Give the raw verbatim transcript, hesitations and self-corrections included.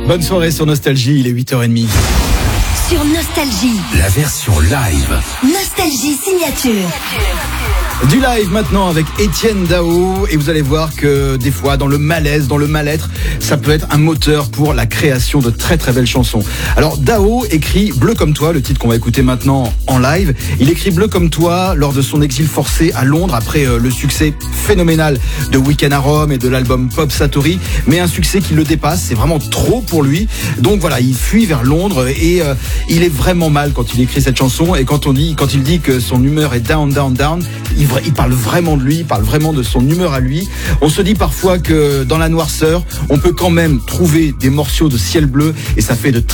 Bonne soirée sur Nostalgie, il est huit heures trente. Sur Nostalgie, la version live. Nostalgie signature. Du live maintenant avec Etienne Dao, et vous allez voir que des fois dans le malaise, dans le mal-être, ça peut être un moteur pour la création de très très belles chansons. Alors Dao écrit Bleu comme toi, le titre qu'on va écouter maintenant en live. Il écrit Bleu comme toi lors de son exil forcé à Londres après euh, le succès phénoménal de Weekend à Rome et de l'album Pop Satori, mais un succès qui le dépasse, c'est vraiment trop pour lui. Donc voilà, il fuit vers Londres et euh, il est vraiment mal quand il écrit cette chanson, et quand on dit, quand il dit que son humeur est down, down, down, il Il parle vraiment de lui, il parle vraiment de son humeur à lui. On se dit parfois que dans la noirceur, on peut quand même trouver des morceaux de ciel bleu, et ça fait de